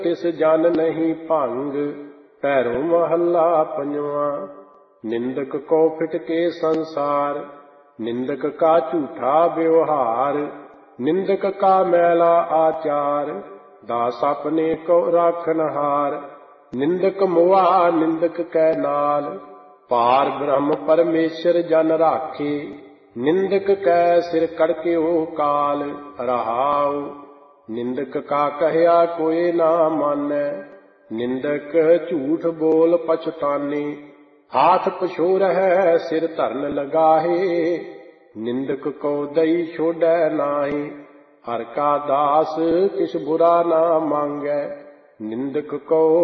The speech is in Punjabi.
ਤਿਸ ਜਨ ਨਹੀਂ ਭੰਗ। ਭੈਰੋ ਮਹੱਲਾ ਪੰਜਵਾਂ। ਨਿੰਦਕ ਕੋ ਫਿਟਕੇ ਸੰਸਾਰ, ਨਿੰਦਕ ਕਾ ਝੂਠਾ ਵਿਵਹਾਰ। ਨਿੰਦਕ ਕਾ ਮੈਲਾ ਆਚਾਰ, ਦਾਸ ਆਪਣੇ ਕੋ ਰਾਖਨਹਾਰ। ਨਿੰਦਕ ਮੁਆ ਨਿੰਦਕ ਕੈ ਨਾਲ, ਪਾਰ ਬ੍ਰਹਮ ਪਰਮੇਸ਼ਰ ਜਨ ਰਾਖੇ। ਨਿੰਦਕ ਕੈ ਸਿਰ ਕੜਕਿਓ ਕਾਲ, ਰਹਾਉ। ਨਿੰਦਕ ਕਾ ਕਹਿਆ ਕੋਇ ਨਾ ਮਾਨੈ, ਨਿੰਦਕ ਝੂਠ ਬੋਲ ਪਛਤਾਨੇ। ਹਾਥ ਪਛੋਰਹਿ ਸਿਰ ਧਰਨ ਲਗਾਹੇ, ਨਿੰਦਕ ਕੋ ਦਈ ਛੋੜੈ ਨਾਹੀ। ਹਰਿ ਕਾ ਦਾਸ ਕਿਛ ਬੁਰਾ ਨਾ ਮੰਗੈ, ਨਿੰਦਕ ਕੋ